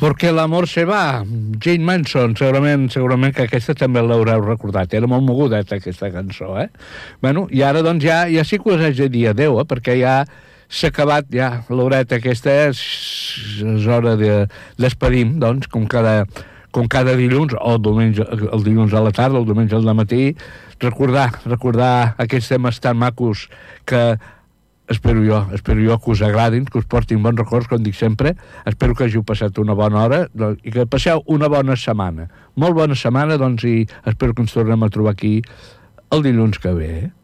Porque l'amor se va, Jane Manson, segurament que aquesta també l'haureu recordat, era molt mogudeta aquesta cançó, Bueno, i ara doncs ja sí que us haig de dir adeu, perquè ja s'ha acabat, ja, l'horeta aquesta és hora de despedim, doncs, com cada dilluns, o el dilluns a la tarda, el diumenge al matí, recordar aquests temes tan macos que espero jo que us agradin, que us portin bons records, com dic sempre. Espero que hàgiu passat una bona hora i que passeu una bona setmana. Molt bona setmana, doncs, i espero que ens tornem a trobar aquí el dilluns que ve,